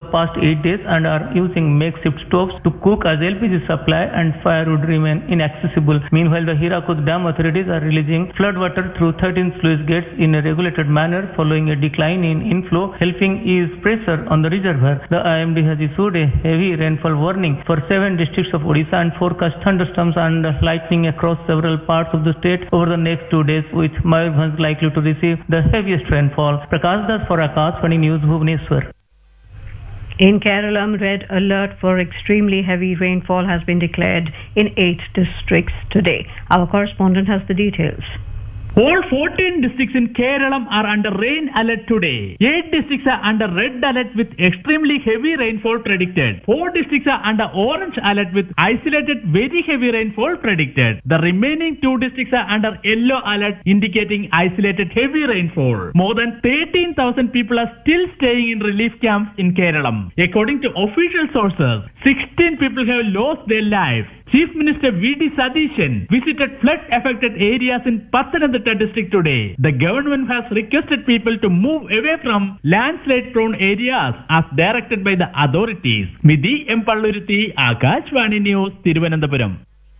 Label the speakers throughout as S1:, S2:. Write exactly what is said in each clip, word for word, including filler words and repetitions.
S1: past eight days and are using makeshift stoves to cook as L P G supply and firewood remain inaccessible. Meanwhile, the Hirakud Dam authorities are releasing floodwater through thirteen sluice gates in a regulated manner following a decline in inflow, helping ease pressure on the reservoir. The I M D has issued a heavy rainfall warning for seven districts of Odisha and forecast thunderstorms and lightning across several parts of the state over the next two days, with Mayurbhanj likely to receive the heaviest rainfall. Prakash Das for Akashvani News, Bhubaneswar.
S2: In Kerala, red alert for extremely heavy rainfall has been declared in eight districts today. Our correspondent has the details.
S3: All fourteen districts in Kerala are under rain alert today. eight districts are under red alert with extremely heavy rainfall predicted. four districts are under orange alert with isolated very heavy rainfall predicted. The remaining two districts are under yellow alert indicating isolated heavy rainfall. More than thirteen thousand people are still staying in relief camps in Kerala. According to official sources, sixteen people have lost their lives. Chief Minister V D Sadishan visited flood-affected areas in Pathanamthitta district today. The government has requested people to move away from landslide-prone areas as directed by the authorities. Midhi M. Palluruthi, Akashvani News, Thiruvananthapuram.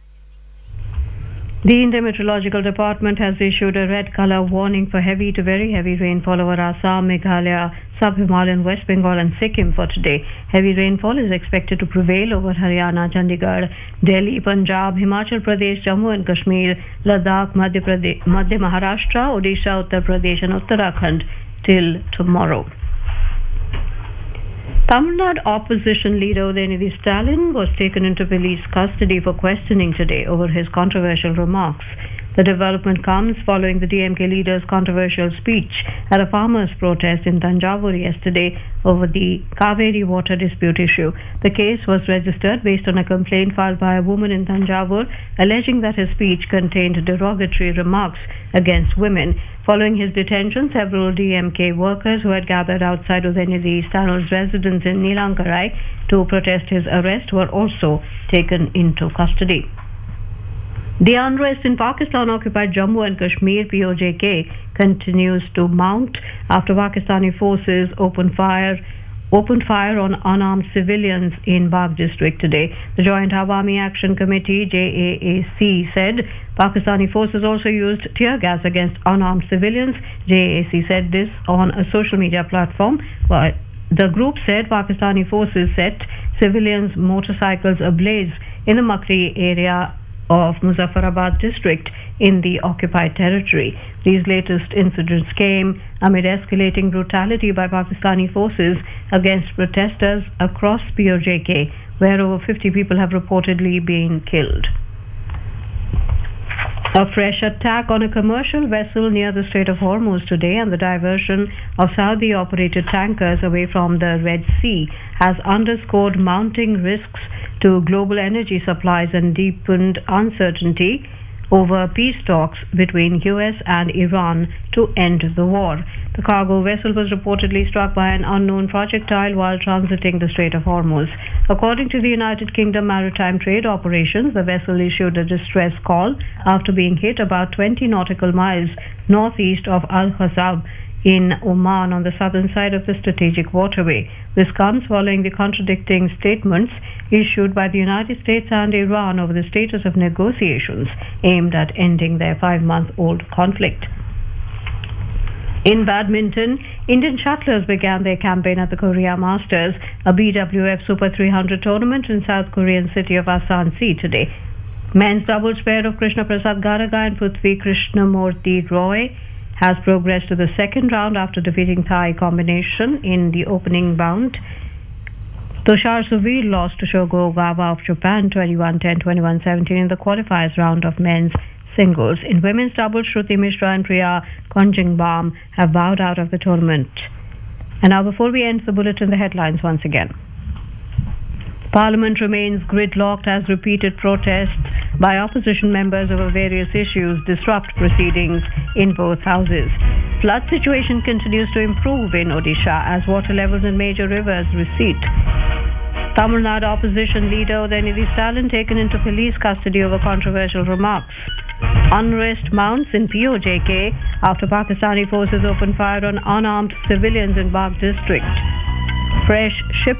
S2: The Indian Meteorological Department has issued a red color warning for heavy to very heavy rainfall over Assam, Meghalaya, Sub-Himalayan, West Bengal and Sikkim for today. Heavy rainfall is expected to prevail over Haryana, Chandigarh, Delhi, Punjab, Himachal Pradesh, Jammu and Kashmir, Ladakh, Madhya Pradesh, Madhya Maharashtra, Odisha, Uttar Pradesh and Uttarakhand till tomorrow. Tamil Nadu opposition leader Udayanidhi Stalin was taken into police custody for questioning today over his controversial remarks. The development comes following the D M K leader's controversial speech at a farmers' protest in Thanjavur yesterday over the Kaveri water dispute issue. The case was registered based on a complaint filed by a woman in Thanjavur alleging that his speech contained derogatory remarks against women. Following his detention, several D M K workers who had gathered outside Udayanidhi Stalin's residence in Neelankarai to protest his arrest were also taken into custody. The unrest in Pakistan-occupied Jammu and Kashmir P O J K continues to mount after Pakistani forces opened fire opened fire on unarmed civilians in Bagh district today. The Joint Awami Action Committee J A A C said Pakistani forces also used tear gas against unarmed civilians. J A A C said this on a social media platform. While the group said Pakistani forces set civilians' motorcycles ablaze in the Makri area of Muzaffarabad district in the occupied territory. These latest incidents came amid escalating brutality by Pakistani forces against protesters across P O J K, where over fifty people have reportedly been killed. A fresh attack on a commercial vessel near the Strait of Hormuz today and the diversion of Saudi-operated tankers away from the Red Sea has underscored mounting risks to global energy supplies and deepened uncertainty over peace talks between U S and Iran to end the war. The cargo vessel was reportedly struck by an unknown projectile while transiting the Strait of Hormuz. According to the United Kingdom Maritime Trade Operations, the vessel issued a distress call after being hit about twenty nautical miles northeast of Al-Khazab in Oman on the southern side of the strategic waterway. This comes following the contradicting statements issued by the United States and Iran over the status of negotiations aimed at ending their five-month-old conflict. In badminton, Indian shuttlers began their campaign at the Korea Masters, a B W F Super three hundred tournament in South Korean city of Asansi today. Men's doubles pair of Krishna Prasad Garaga and Prithvi Krishnamurti Roy has progressed to the second round after defeating Thai combination in the opening bout. Tushar Suvir lost to Shogo Ogawa of Japan twenty-one ten, twenty-one seventeen in the qualifiers round of men's singles. In women's doubles, Shruti Mishra and Priya Konjingbam have bowed out of the tournament. And now, before we end the bulletin, the headlines once again. Parliament remains gridlocked as repeated protests by opposition members over various issues disrupt proceedings in both houses. Flood situation continues to improve in Odisha as water levels in major rivers recede. Tamil Nadu opposition leader Udayanidhi Stalin taken into police custody over controversial remarks. Unrest mounts in P O J K after Pakistani forces opened fire on unarmed civilians in Bagh district. Fresh ship